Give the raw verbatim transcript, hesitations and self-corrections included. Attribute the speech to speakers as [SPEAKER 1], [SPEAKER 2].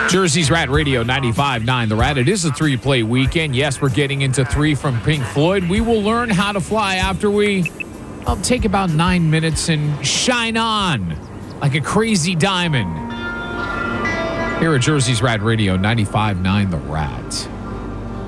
[SPEAKER 1] Jersey's Rat Radio ninety-five point nine The Rat. It is a three-play weekend. Yes, we're getting into three from Pink Floyd. We will learn how to fly after we I'll take about nine minutes and shine on like a crazy diamond. Here at Jersey's Rat Radio ninety-five point nine The Rat.